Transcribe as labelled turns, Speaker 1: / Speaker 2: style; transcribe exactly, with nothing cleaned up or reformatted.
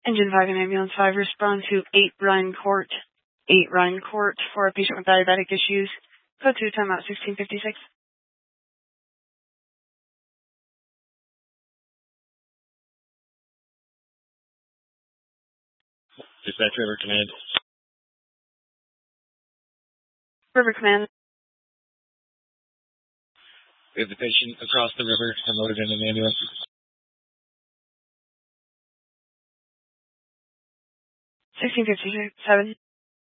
Speaker 1: Engine five and Ambulance five, respond to eight Rhine Court. eight Rhine Court for a patient with diabetic issues. Code two, timeout sixteen fifty-six.
Speaker 2: Dispatch River Command.
Speaker 1: River Command.
Speaker 2: We have the patient across the river and loaded in an ambulance.
Speaker 1: sixteen fifty-seven.